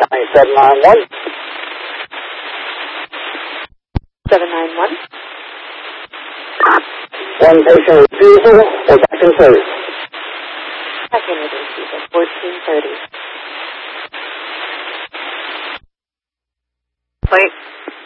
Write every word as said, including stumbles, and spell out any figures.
County seven nine one. seven nine one. One patient refusal or back in service. Second receiver, fourteen thirty. Wait.